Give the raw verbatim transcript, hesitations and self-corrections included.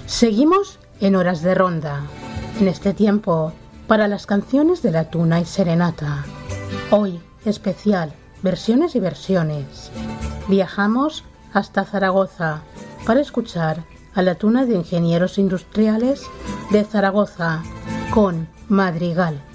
Seguimos en Horas de Ronda, en este tiempo para las canciones de la Tuna y Serenata. Hoy, especial, versiones y versiones. Viajamos hasta Zaragoza para escuchar a la Tuna de Ingenieros Industriales de Zaragoza con Madrigal.